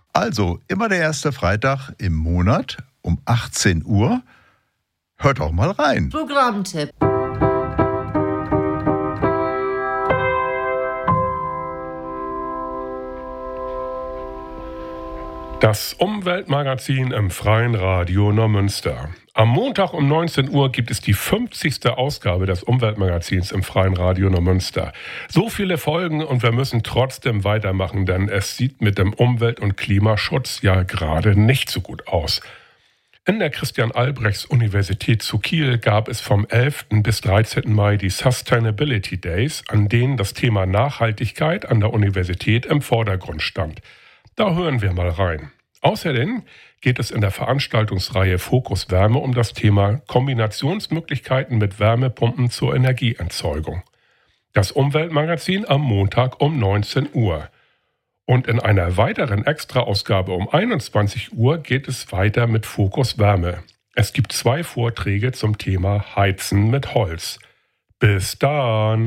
Also, immer der erste Freitag im Monat um 18 Uhr. Hört auch mal rein. Programmtipp. Das Umweltmagazin im Freien Radio Neumünster. Am Montag um 19 Uhr gibt es die 50. Ausgabe des Umweltmagazins im Freien Radio Neumünster. So viele Folgen und wir müssen trotzdem weitermachen, denn es sieht mit dem Umwelt- und Klimaschutz ja gerade nicht so gut aus. In der Christian-Albrechts-Universität zu Kiel gab es vom 11. bis 13. Mai die Sustainability Days, an denen das Thema Nachhaltigkeit an der Universität im Vordergrund stand. Da hören wir mal rein. Außerdem geht es in der Veranstaltungsreihe Fokus Wärme um das Thema Kombinationsmöglichkeiten mit Wärmepumpen zur Energieerzeugung. Das Umweltmagazin am Montag um 19 Uhr. Und in einer weiteren Extraausgabe um 21 Uhr geht es weiter mit Fokus Wärme. Es gibt 2 Vorträge zum Thema Heizen mit Holz. Bis dann!